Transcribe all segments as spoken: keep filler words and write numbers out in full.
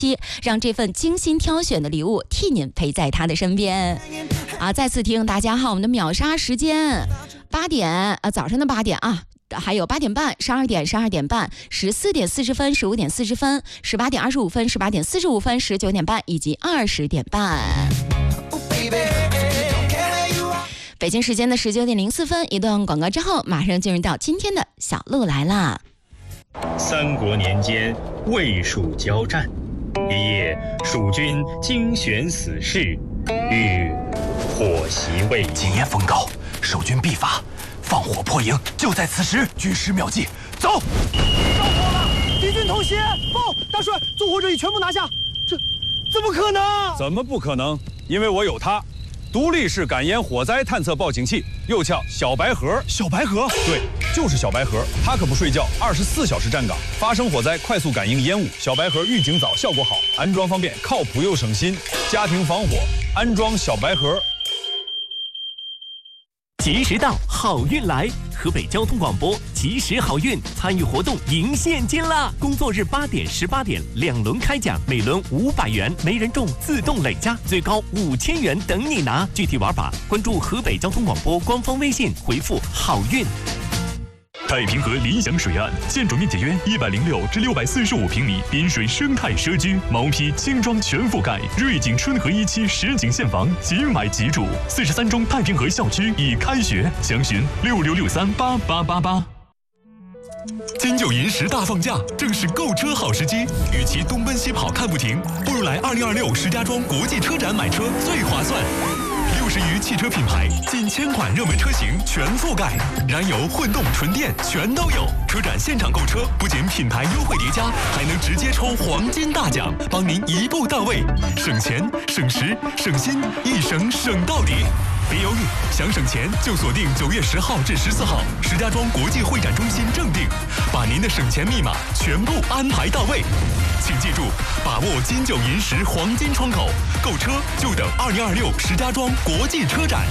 让这份精心挑选的礼物替您陪在他的身边。啊，再次提醒大家哈，我们的秒杀时间八点，呃，早上的八点啊。还有八点半、十二点、十二点半、十四点四十分、十五点四十分、十八点二十五分、十八点四十五分、十九点半以及二十点半。北京时间的十九点零四分，一段广告之后，马上进入到今天的小鹿来了。 三国年间，魏蜀交战，一夜，蜀军精选死士，欲火袭魏。 今夜风高，守军必发。放火破营，就在此时。军师妙计，走！ 着火了，敌军偷袭！报，大帅，纵火者已全部拿下。这怎么可能？ 怎么不可能？因为我有它，独立式感烟火灾探测报警器，又叫小白盒。 小白盒？ 对，就是小白盒。它可不睡觉，二十四小时站岗，发生火灾快速感应烟雾。小白盒预警早，效果好，安装方便，靠谱又省心。家庭防火，安装小白盒。 及时到，好运来！河北交通广播及时好运参与活动赢现金啦！工作日八点、十八点两轮开奖，每轮五百元，没人中自动累加，最高五千元等你拿。具体玩法关注河北交通广播官方微信，回复好运。 太平河理想水岸，建筑面积约一百零六至六百四十五平米，滨水生态社区，毛坯轻装全覆盖，瑞景春和一期实景现房，即买即住。四十三中太平河校区已开学，详询六六六三八八八八。金九银十大放假，正是购车好时机。与其东奔西跑看不停，不如来二零二六石家庄国际车展买车最划算。六十余汽车品牌，近千款热门车型全覆盖，燃油、混动、纯电全都有。车展现场购车，不仅品牌优惠叠加，还能直接抽黄金大奖，帮您一步到位，省钱、省时、省心，一省省到底。别犹豫，想省钱就锁定九月十号至十四号石家庄国际会展中心正定，把您的省钱密码全部安排到位。请记住，把握金九银十黄金窗口，购车就等二零二六石家庄国际车展。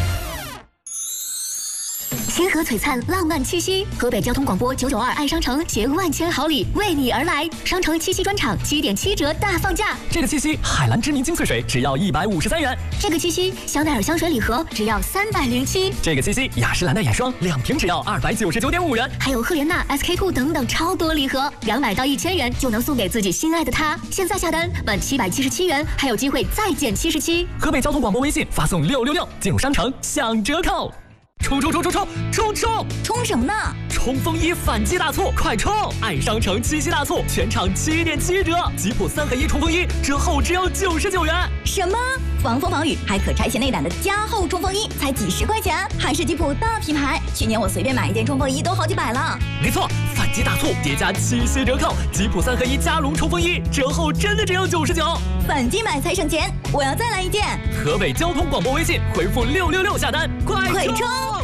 天河璀璨浪漫七夕，河北交通广播九九二爱商城携万千好礼为你而来，商城七夕专场七点七折大放价。 这个七夕，海蓝知名精粹水只要一百五十三元。 这个七夕，香奈儿香水礼盒只要三百零七。 这个七夕，雅诗兰黛眼霜两瓶只要二百九十九点五元。 还有赫莲娜、S K two 等等超多礼盒，两百到一千元就能送给自己心爱的他。现在下单满七百七十七元，还有机会再减七十七。 河北交通广播微信发送六六六，进入商城享折扣。冲冲冲冲冲冲冲！ 冲什么呢？ 冲锋衣反击大促，快冲！爱商城七夕大促，全场七点七折，吉普三合一冲锋衣折后只要九十九元。 什么？防风防雨还可拆卸内胆的加厚冲锋衣，才几十块钱，还是吉普大品牌。去年我随便买一件冲锋衣都好几百了。 没错，反击大促叠加七夕折扣，吉普三合一加绒冲锋衣折后真的只要九十九。 反击买才省钱，我要再来一件。 河北交通广播微信回复六六六下单，快快冲！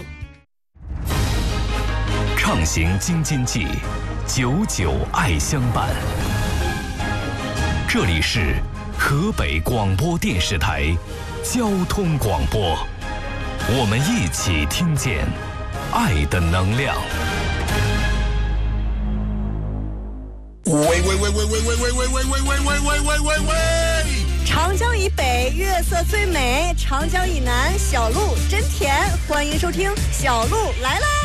畅行京津冀，久久爱相伴。这里是河北广播电视台交通广播，我们一起听见爱的能量。 喂喂喂喂喂喂喂喂喂喂喂喂喂喂喂喂！ 长江以北月色最美，长江以南小鹿真甜。欢迎收听小鹿来啦！